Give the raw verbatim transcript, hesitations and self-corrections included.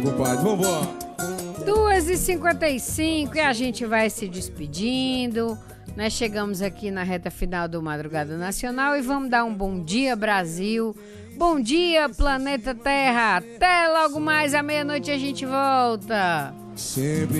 compadre. Vambora. duas e cinquenta e cinco e a gente vai se despedindo. Nós chegamos aqui na reta final do Madrugada Nacional e vamos dar um bom dia, Brasil. Bom dia, planeta Terra. Até logo mais à meia-noite a gente volta. Sempre